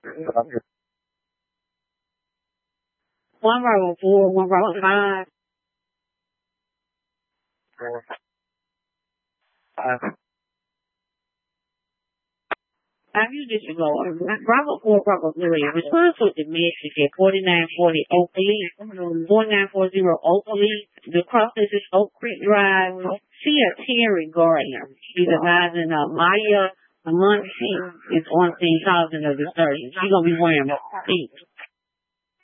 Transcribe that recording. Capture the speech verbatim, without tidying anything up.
One Bravo four, one Bravo five. I use this to go. Bravo four, Bravo three. Responsible to Michigan, forty-nine forty Oakley, forty-nine forty Oakley. The crossing is Oak Creek Drive. See a Terry Gardner. She's advising uh, Maya Muncie is on scene causing of disturbance. She's going to be wearing pink.